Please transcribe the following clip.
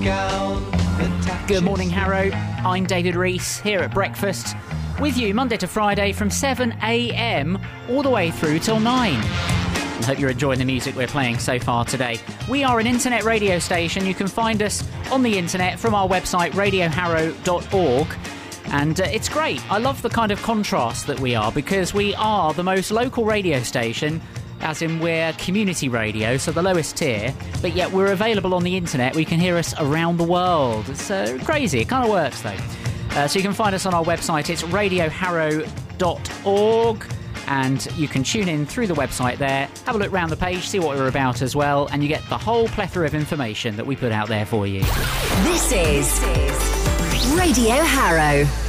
Good morning, Harrow. I'm David Rees here at breakfast with you Monday to Friday from 7 a.m. all the way through till 9. I hope you're enjoying the music we're playing so far today. We are an internet radio station. You can find us on the internet from our website radioharrow.org. And it's great. I love the kind of contrast that we are, because we are the most local radio station, as in we're community radio, so the lowest tier, but yet we're available on the internet. We can hear us around the world. It's crazy. It kind of works, though. So you can find us on our website. It's radioharrow.org. And you can tune in through the website there, have a look around the page, see what we're about as well, and you get the whole plethora of information that we put out there for you. This is Radio Harrow.